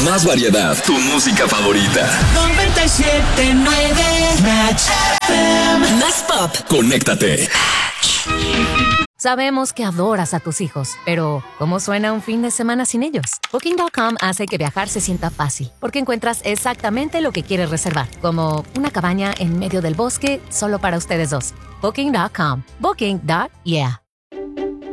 Más variedad, tu música favorita. 97.9 Match FM. Más pop. Conéctate. Sabemos que adoras a tus hijos, pero ¿cómo suena un fin de semana sin ellos? Booking.com hace que viajar se sienta fácil, porque encuentras exactamente lo que quieres reservar, como una cabaña en medio del bosque solo para ustedes dos. Booking.com. Booking.yeah.